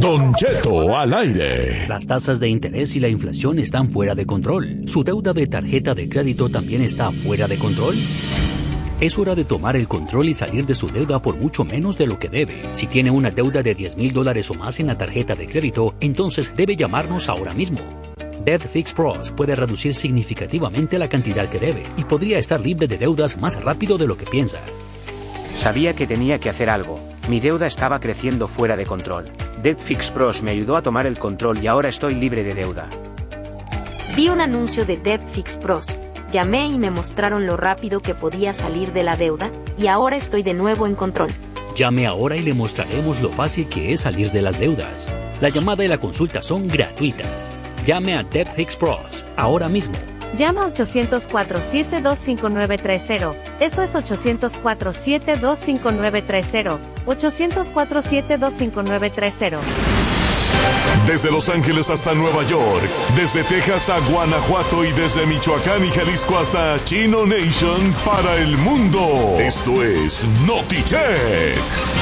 Don Cheto al aire. Las tasas de interés y la inflación están fuera de control. ¿Su deuda de tarjeta de crédito también está fuera de control? Es hora de tomar el control y salir de su deuda por mucho menos de lo que debe. Si tiene una deuda de $10,000 o más en la tarjeta de crédito, entonces debe llamarnos ahora mismo. Debt Fix Pros puede reducir significativamente la cantidad que debe y podría estar libre de deudas más rápido de lo que piensa. Sabía que tenía que hacer algo. Mi deuda estaba creciendo fuera de control. Debt Fix Pros me ayudó a tomar el control y ahora estoy libre de deuda. Vi un anuncio de Debt Fix Pros. Llamé y me mostraron lo rápido que podía salir de la deuda, y ahora estoy de nuevo en control. Llame ahora y le mostraremos lo fácil que es salir de las deudas. La llamada y la consulta son gratuitas. Llame a Debt Fix Pros ahora mismo. Llama 800-472-5930. Eso es 800-472-5930. 800-472-5930. Desde Los Ángeles hasta Nueva York, desde Texas a Guanajuato y desde Michoacán y Jalisco hasta Chino Nation para el mundo. Esto es Notichet.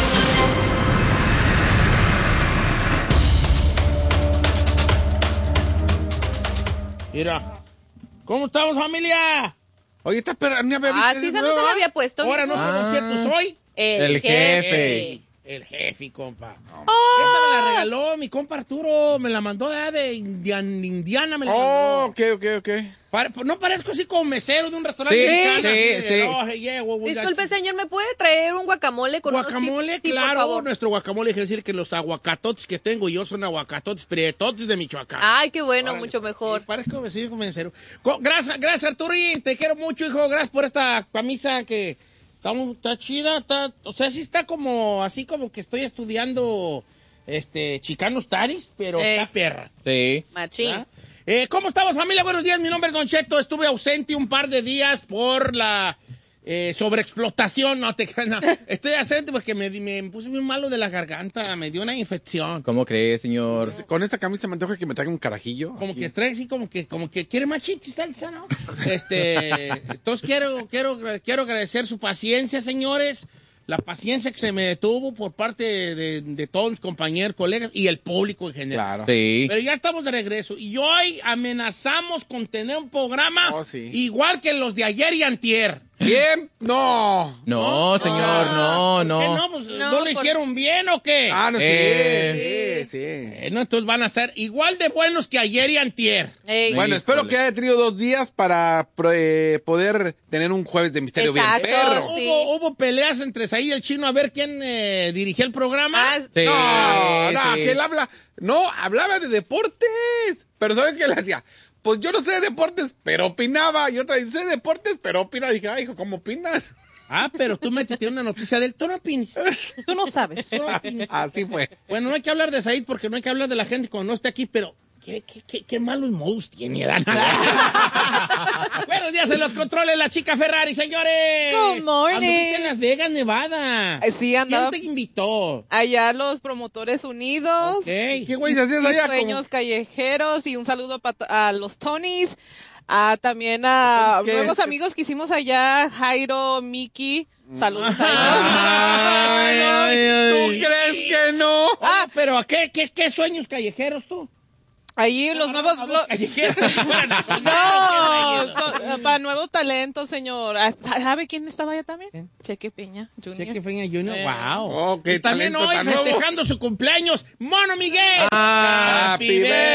Mira, ¿cómo estamos, familia? Oye, esta perra ni había visto. Ah, sí, esa no te la había puesto. Ahora no sé tú soy. El jefe. El jefe, compa. Esta me la regaló mi compa Arturo. Me la mandó de Indiana. Me la mandó. Ok. No parezco así como mesero de un restaurante mexicano. Sí. Disculpe, señor, ¿me puede traer un guacamole con guacamole? Unos chips? Claro, sí, por favor. Nuestro guacamole, es decir que los aguacatotes que tengo yo son aguacatotes prietotes de Michoacán. Ay, qué bueno, Órale, mucho mejor. Sí, parezco como mesero. Gracias, Arturín, te quiero mucho, hijo. Gracias por esta camisa que está chida, o sea, sí está como, así como que estoy estudiando, Chicano Studies, pero está perra. Sí. Machín. ¿Cómo estamos, familia? Buenos días, mi nombre es Don Cheto. Estuve ausente un par de días por la sobreexplotación. No. Estoy ausente porque me puse muy malo de la garganta, me dio una infección. ¿Cómo crees, señor? Con esta camisa me antoja que me traiga un carajillo. Como que trae así, como que quiere más chiquis, salsa, ¿no? Entonces quiero agradecer su paciencia, señores. La paciencia que se me detuvo por parte de todos mis compañeros, colegas y el público en general. Claro. Sí. Pero ya estamos de regreso. Y hoy amenazamos con tener un programa igual que los de ayer y antier. ¿Bien? No, señor, no. ¿Qué no? Pues, ¿no lo hicieron bien o qué? Ah, no, sí. Entonces van a ser igual de buenos que ayer y antier. Bueno, espero que haya tenido 2 días para poder tener un jueves de misterio. Exacto, bien perro. sí. Hubo peleas entre Saí y el Chino a ver quién dirigía el programa. Que él hablaba de deportes. Pero ¿saben qué le hacía? Pues yo no sé de deportes, pero opinaba. Y otra dice, sé de deportes, pero opina. Dije, hijo, ¿cómo opinas? Pero tú metiste una noticia de él. Tú no opinas. Tú no sabes. Así fue. Bueno, no hay que hablar de Said porque no hay que hablar de la gente cuando no esté aquí, pero qué malos modos tiene, Dan. Buenos días en los controles, la chica Ferrari, señores. Good morning. Anduviste en Las Vegas, Nevada. Sí, andaba. ¿Quién te invitó? Allá los Promotores Unidos. Okay. ¿Qué güey se hacías allá? Sueños callejeros y un saludo a los Tonys. También a nuevos amigos que hicimos allá, Jairo, Miki. Saludos a ellos. ¿Tú crees que no? Pero ¿a qué sueños callejeros tú? Ahí los nuevos... callejeros. Para nuevos talentos, señor. ¿Sabe quién estaba allá también? Cheque Peña Jr. Cheque Peña Jr., wow. Oh, qué y también talento hoy tan nuevo. festejando su cumpleaños, Mono Miguel. Happy birthday